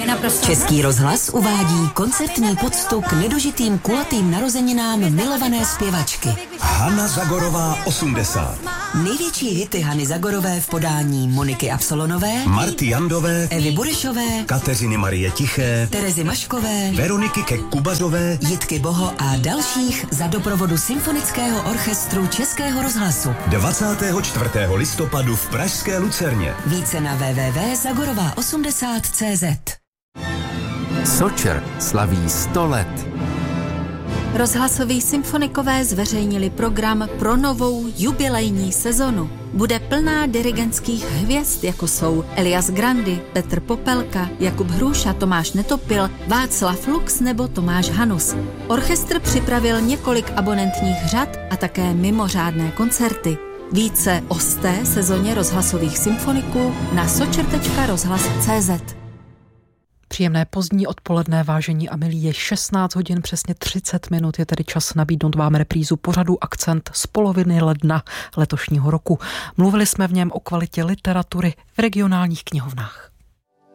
Český rozhlas uvádí koncertní poctu k nedožitým kulatým narozeninám milované zpěvačky. Hana Zagorová 80. Největší hity Hany Zagorové v podání Moniky Absolonové, Marty Jandové, Evy Burešové, Kateřiny Marie Tiché, Terezy Maškové, Veroniky Kek-Kubazové, Jitky Boho a dalších za doprovodu Symfonického orchestru Českého rozhlasu. 24. listopadu v pražské Lucerně. Více na www.zagorová80.cz. Sočer slaví 100 let. Rozhlasoví symfonikové zveřejnili program pro novou jubilejní sezonu. Bude plná dirigentských hvězd, jako jsou Elias Grandy, Petr Popelka, Jakub Hruša, Tomáš Netopil, Václav Lux nebo Tomáš Hanus. Orchestr připravil několik abonentních řad a také mimořádné koncerty. Více o 100. sezóně rozhlasových symfoniků na sočer.rozhlas.cz. Příjemné pozdní odpoledne, vážení a milí, je 16 hodin přesně 30 minut, je tedy čas nabídnout vám reprízu pořadu Akcent z poloviny ledna letošního roku. Mluvili jsme v něm o kvalitě literatury v regionálních knihovnách.